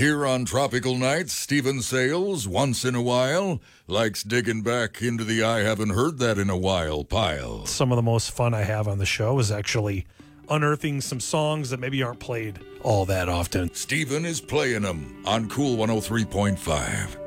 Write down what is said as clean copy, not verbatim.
Here on Tropical Nights, Stephen Sales, once in a while, likes digging back into the I haven't heard that in a while pile. Some of the most fun I have on the show is actually unearthing some songs that maybe aren't played all that often. Stephen is playing them on Cool 103.5.